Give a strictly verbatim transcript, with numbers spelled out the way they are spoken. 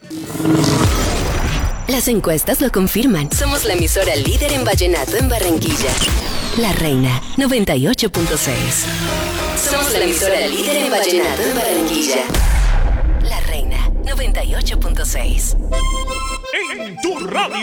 Las encuestas lo confirman. Somos la emisora líder en vallenato en Barranquilla. La Reina, noventa y ocho punto seis. Somos la emisora líder en vallenato en Barranquilla. La Reina, noventa y ocho punto seis. En tu radio.